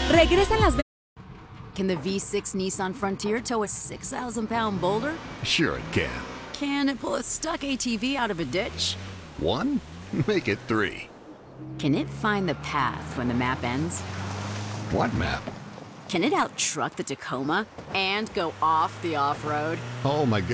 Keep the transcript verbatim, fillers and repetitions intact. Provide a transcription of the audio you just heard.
Regresan las... Can the V six Nissan Frontier tow a six thousand pound boulder? Sure it can. Can it pull a stuck A T V out of a ditch? One? Make it three. Can it find the path when the map ends? What map? Can it out-truck the Tacoma and go off the off-road? Oh my